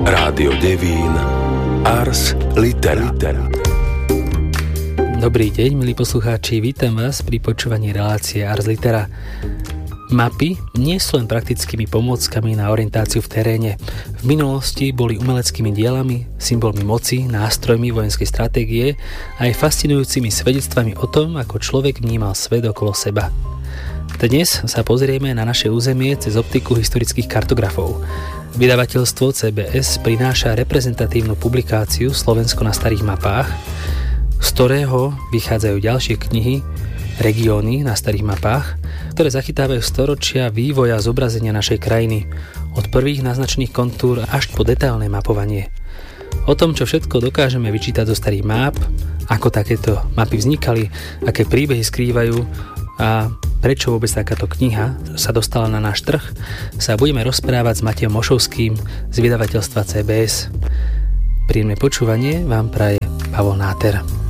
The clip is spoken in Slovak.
Rádio Devín Ars Litera. Dobrý deň, milí poslucháči, vítam vás pri počúvaní relácie Ars Litera. Mapy nie sú len praktickými pomôckami na orientáciu v teréne. V minulosti boli umeleckými dielami, symbolmi moci, nástrojmi vojenskej stratégie a aj fascinujúcimi svedectvami o tom, ako človek vnímal svet okolo seba. Dnes sa pozrieme na naše územie cez optiku historických kartografov. Vydavateľstvo CBS prináša reprezentatívnu publikáciu Slovensko na starých mapách, z ktorého vychádzajú ďalšie knihy Regióny na starých mapách, ktoré zachytávajú storočia vývoja zobrazenia našej krajiny, od prvých naznačených kontúr až po detailné mapovanie. O tom, čo všetko dokážeme vyčítať zo starých map, ako takéto mapy vznikali, aké príbehy skrývajú a prečo vôbec takáto kniha sa dostala na náš trh, sa budeme rozprávať s Matejom Mošovským z vydavateľstva CBS. Príjemné počúvanie vám praje Pavol Náter.